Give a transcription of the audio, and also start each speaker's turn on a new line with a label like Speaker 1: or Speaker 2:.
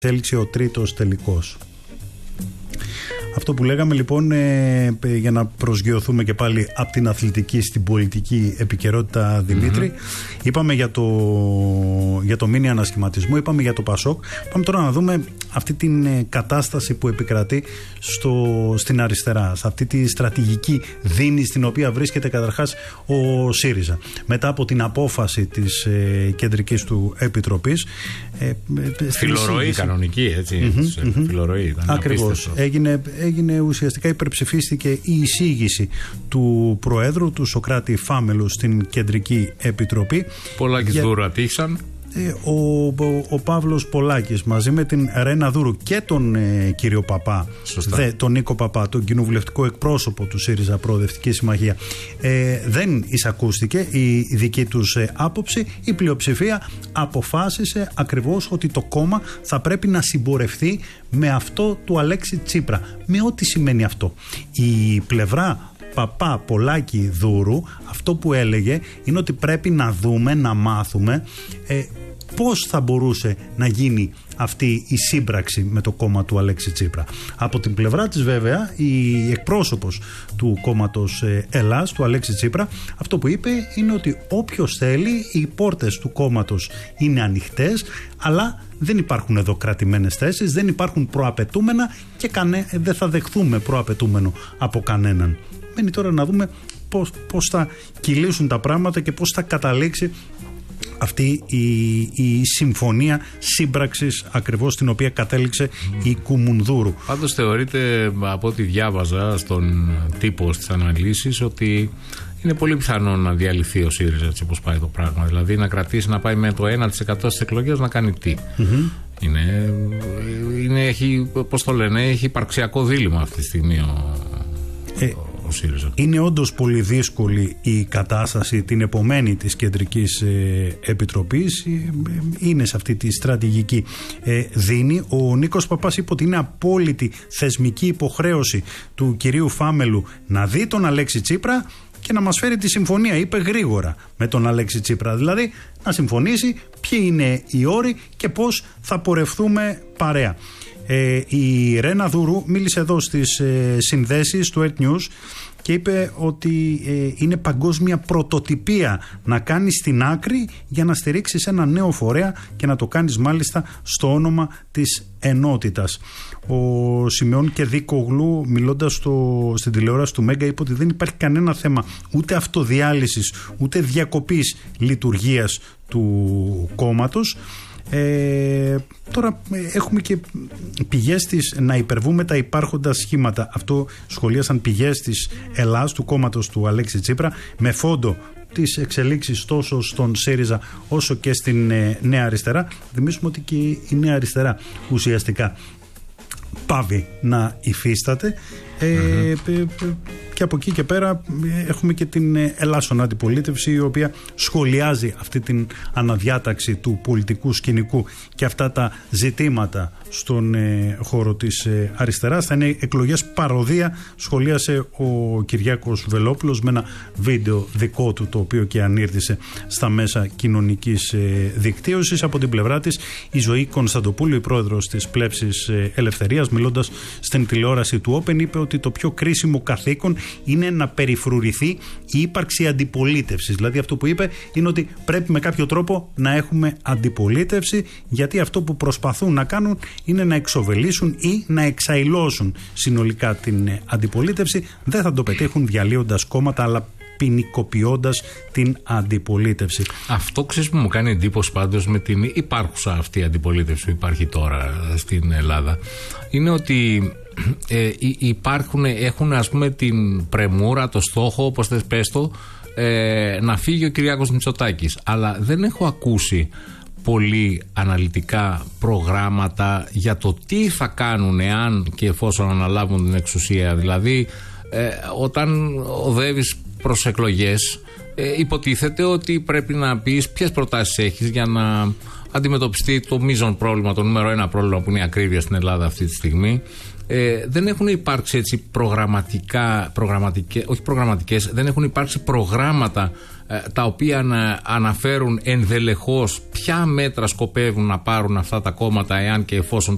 Speaker 1: Έληξε ο τρίτος τελικός. Αυτό που λέγαμε λοιπόν, για να προσγειωθούμε και πάλι από την αθλητική στην πολιτική επικαιρότητα, Δημήτρη, είπαμε για το μίνι ανασχηματισμό, είπαμε για το ΠΑΣΟΚ. Πάμε τώρα να δούμε αυτή την κατάσταση που επικρατεί στην αριστερά, σε αυτή τη στρατηγική δίνη στην οποία βρίσκεται καταρχάς ο ΣΥΡΙΖΑ. Μετά από την απόφαση της κεντρικής του επιτροπής,
Speaker 2: φιλορροή κανονική, έτσι. Φιλορροή.
Speaker 1: Ακριβώς. Έγινε ουσιαστικά, υπερψηφίστηκε η εισήγηση του Προέδρου, του Σωκράτη Φάμελου, στην Κεντρική Επιτροπή.
Speaker 2: Πολάκης Δούρου ατύχησαν.
Speaker 1: Ο Παύλος Πολάκης μαζί με την Ρένα Δούρου και τον κύριο Παπά, τον Νίκο Παπά, τον κοινοβουλευτικό εκπρόσωπο του ΣΥΡΙΖΑ Προοδευτική Συμμαχία, δεν εισακούστηκε η δική τους άποψη. Η πλειοψηφία αποφάσισε ακριβώς ότι το κόμμα θα πρέπει να συμπορευτεί με αυτό του Αλέξη Τσίπρα, με ό,τι σημαίνει αυτό. Η πλευρά Παπά, Πολάκη, Δούρου, αυτό που έλεγε είναι ότι πρέπει να δούμε, να μάθουμε πώς θα μπορούσε να γίνει αυτή η σύμπραξη με το κόμμα του Αλέξη Τσίπρα. Από την πλευρά της βέβαια, η εκπρόσωπος του κόμματος Ελλάς, του Αλέξη Τσίπρα, αυτό που είπε είναι ότι όποιος θέλει, οι πόρτες του κόμματος είναι ανοιχτές, αλλά δεν υπάρχουν εδώ κρατημένες θέσεις, δεν υπάρχουν προαπαιτούμενα και δεν θα δεχθούμε προαπαιτούμενο από κανέναν. Μένει τώρα να δούμε πώς θα κυλήσουν τα πράγματα και πώς θα καταλήξει αυτή η συμφωνία σύμπραξης ακριβώς την οποία κατέληξε η Κουμουνδούρου.
Speaker 2: Πάντως θεωρείται, από ό,τι διάβαζα στον τύπο στις αναλύσεις, ότι είναι πολύ πιθανό να διαλυθεί ο ΣΥΡΙΖΑ, έτσι όπως πάει το πράγμα. Δηλαδή να κρατήσει, να πάει με το 1% στις εκλογές, να κάνει τι. Έχει, πώς το λένε, έχει υπαρξιακό δίλημμα αυτή τη στιγμή ο ΣΥΡΙΖΑ. Είναι όντως πολύ δύσκολη η κατάσταση την επομένη της Κεντρικής Επιτροπής. Είναι σε αυτή τη στρατηγική δίνη. Ο Νίκος Παπάς είπε ότι είναι απόλυτη θεσμική υποχρέωση του κυρίου Φάμελου να δει τον Αλέξη Τσίπρα και να μας φέρει τη συμφωνία, είπε γρήγορα, με τον Αλέξη Τσίπρα. Δηλαδή να συμφωνήσει ποιοι είναι οι όροι και πώς θα πορευτούμε παρέα. Η Ρένα Δούρου μίλησε εδώ στις συνδέσεις του Earth News και είπε ότι είναι παγκόσμια πρωτοτυπία να κάνεις την άκρη για να στηρίξεις ένα νέο φορέα και να το κάνεις μάλιστα στο όνομα της ενότητας. Ο Σιμεών Κεδίκογλου, μιλώντας στην τηλεόραση του Μέγκα, είπε ότι δεν υπάρχει κανένα θέμα ούτε αυτοδιάλυσης ούτε διακοπής λειτουργίας του κόμματος. Τώρα έχουμε και πηγές της να υπερβούμε τα υπάρχοντα σχήματα. Αυτό σχολίασαν πηγές της Ελλάς, του κόμματος του Αλέξη Τσίπρα, με φόντο τις εξελίξεις τόσο στον ΣΥΡΙΖΑ όσο και στην Νέα Αριστερά. Θυμίσουμε ότι και η Νέα Αριστερά ουσιαστικά πάβει να υφίσταται. Και από εκεί και πέρα έχουμε και την Ελλάσσον Αντιπολίτευση, η οποία σχολιάζει αυτή την αναδιάταξη του πολιτικού σκηνικού και αυτά τα ζητήματα στον χώρο της αριστεράς. Θα είναι εκλογές παροδία, σχολίασε ο Κυριάκος Βελόπουλος με ένα βίντεο δικό του, το οποίο και ανήρτησε στα μέσα κοινωνικής δικτύωσης. Από την πλευρά της, η Ζωή Κωνσταντοπούλου, η πρόεδρος της Πλεύσης Ελευθερίας, μιλώντας στην τηλεόραση του Open, είπε ότι το πιο κρίσιμο καθήκον είναι να περιφρουρηθεί η ύπαρξη αντιπολίτευσης. Δηλαδή αυτό που είπε είναι ότι πρέπει με κάποιο τρόπο να έχουμε αντιπολίτευση, γιατί αυτό που προσπαθούν να κάνουν είναι να εξοβελήσουν ή να εξαϊλώσουν συνολικά την αντιπολίτευση. Δεν θα το πετύχουν διαλύοντας κόμματα, αλλά ποινικοποιώντας την αντιπολίτευση. Αυτό ξέρεις που μου κάνει εντύπωση πάντως με την υπάρχουσα αυτή αντιπολίτευση που υπάρχει τώρα στην Ελλάδα, είναι ότι έχουν ας πούμε την πρεμούρα, το στόχο, όπως θες πες το, να φύγει ο Κυριάκος Μητσοτάκης. Αλλά δεν έχω ακούσει πολύ αναλυτικά προγράμματα για το τι θα κάνουν εάν και εφόσον αναλάβουν την εξουσία. Δηλαδή όταν οδεύεις προς εκλογές, υποτίθεται ότι πρέπει να πεις ποιες προτάσεις έχεις για να αντιμετωπιστεί το μείζον πρόβλημα, το νούμερο ένα πρόβλημα που είναι η ακρίβεια στην Ελλάδα αυτή τη στιγμή. Δεν έχουν υπάρξει έτσι δεν έχουν υπάρξει προγράμματα τα οποία να αναφέρουν ενδελεχώς ποια μέτρα σκοπεύουν να πάρουν αυτά τα κόμματα εάν και εφόσον